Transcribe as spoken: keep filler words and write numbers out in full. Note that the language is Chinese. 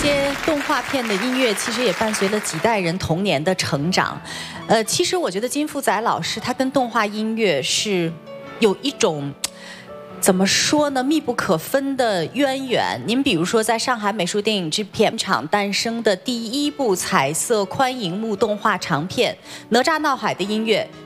些动画片的音乐其实也伴随了几代人童年的成长。呃，其实我觉得金富载老师他跟动画音乐是有一种怎么说呢，密不可分的渊源。您比如说，在上海美术电影制片厂诞生的第一部彩色宽银幕动画长片《哪吒闹海》的音乐。